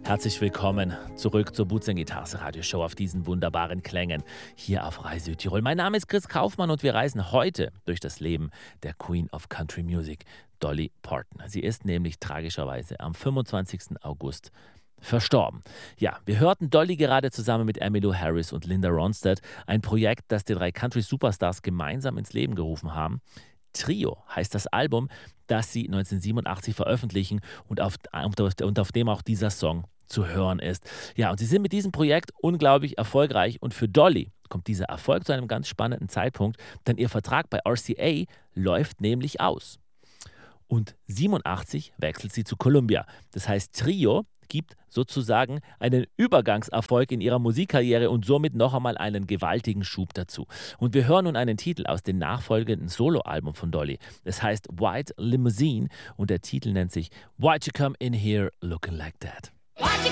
Herzlich willkommen zurück zur Boots & Guitars Radioshow auf diesen wunderbaren Klängen hier auf Rai Südtirol. Mein Name ist Chris Kaufmann und wir reisen heute durch das Leben der Queen of Country Music, Dolly Parton. Sie ist nämlich tragischerweise am 25. August verstorben. Ja, wir hörten Dolly gerade zusammen mit Emmylou Harris und Linda Ronstadt, ein Projekt, das die drei Country-Superstars gemeinsam ins Leben gerufen haben. Trio heißt das Album, das sie 1987 veröffentlichen und auf dem auch dieser Song zu hören ist. Ja, und sie sind mit diesem Projekt unglaublich erfolgreich und für Dolly kommt dieser Erfolg zu einem ganz spannenden Zeitpunkt, denn ihr Vertrag bei RCA läuft nämlich aus. Und 87 wechselt sie zu Columbia. Das heißt, Trio gibt sozusagen einen Übergangserfolg in ihrer Musikkarriere und somit noch einmal einen gewaltigen Schub dazu. Und wir hören nun einen Titel aus dem nachfolgenden Soloalbum von Dolly. Es heißt White Limousine und der Titel nennt sich Why'd You Come In Here Looking Like That? Why'd you